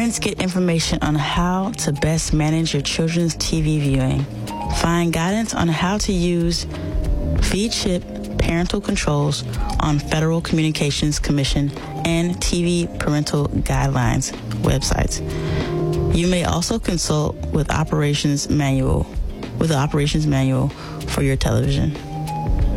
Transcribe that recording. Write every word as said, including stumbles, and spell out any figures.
Parents get information on how to best manage your children's T V viewing. Find guidance on how to use feed-chip parental controls on Federal Communications Commission and T V parental guidelines websites. You may also consult with operations manual with the operations manual for your television.